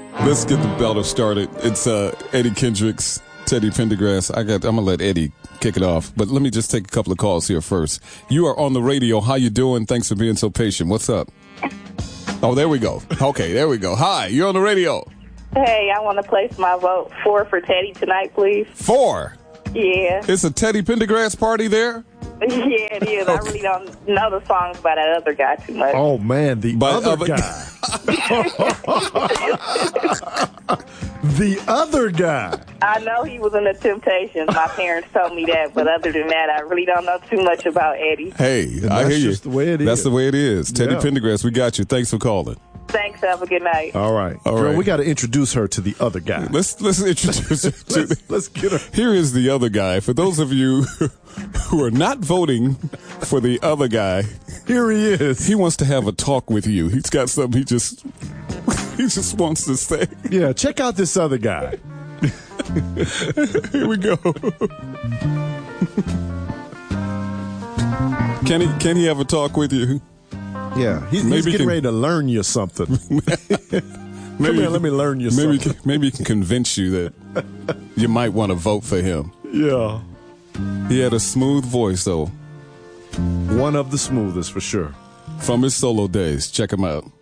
Let's get the battle started. It's Eddie Kendricks, Teddy Pendergrass. I'm gonna let Eddie kick it off, but let me just take a couple of calls here first. You are on the radio. How you doing? Thanks for being so patient. What's up? Oh, there we go. Okay, there we go. Hi, you're on the radio. Hey, I want to place my vote for Teddy tonight, please. 4? Yeah. It's a Teddy Pendergrass party there? Yeah, it is. Okay. I really don't know the songs by that other guy too much. Oh, man, the other guy. The other guy. I know he was in the Temptations. My parents told me that, but other than that, I really don't know too much about Eddie. Hey, I hear you. That's just the way it is. That's the way it is. Teddy Pendergrass, we got you. Thanks for calling. Thanks. Have a good night. All right. Girl, we got to introduce her to the other guy. Let's introduce her to let's get her. Here is the other guy. For those of you who are not voting for the other guy, here he is. He wants to have a talk with you. He's got something he just wants to say. Yeah, check out this other guy. Here we go. Can he have a talk with you? Yeah, he's getting ready to learn you something. Come here, let me learn you something. Maybe he can convince you that you might want to vote for him. Yeah. He had a smooth voice, though. One of the smoothest, for sure. From his solo days. Check him out.